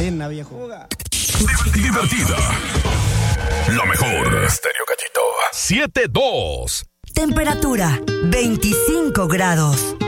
arena, viejo. Divertida. Lo mejor. Estéreo Cachito. 7-2. Temperatura 25 grados.